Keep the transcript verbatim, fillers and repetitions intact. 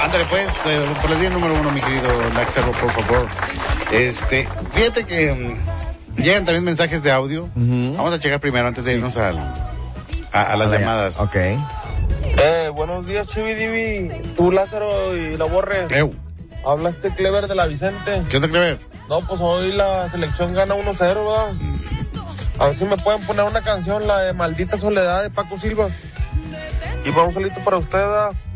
Ándale, pues, eh, por el día número uno, mi querido Laxaro, por favor. Este, fíjate que um, llegan también mensajes de audio. Uh-huh. Vamos a checar primero antes de sí. irnos al, a, a las a llamadas. Ok. Eh, buenos días, Chividivi. Tú, Lázaro y la Borre. Eu. Habla este Clever de la Vicente. ¿Qué onda, Clever? No, pues hoy la selección gana uno cero, ¿verdad? A ver si me pueden poner una canción, la de Maldita Soledad de Paco Silva. Y vamos solito para usted, ¿verdad?